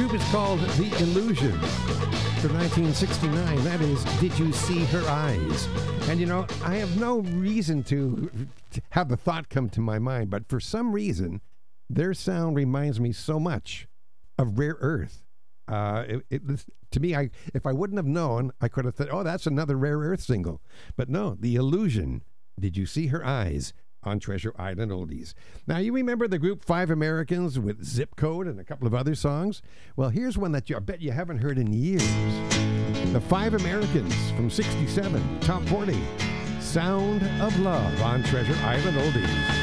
group is called The Illusion. From 1969, that is Did You See Her Eyes? And you know, I have no reason to have the thought come to my mind, but for some reason, their sound reminds me so much of Rare Earth. To me, if I wouldn't have known, I could have thought, oh, that's another Rare Earth single. But no, The Illusion, Did You See Her Eyes? On Treasure Island Oldies. Now, you remember the group Five Americans with Zip Code and a couple of other songs? Well, here's one that I bet you haven't heard in years. The Five Americans from 67, Top 40. Sound of Love on Treasure Island Oldies.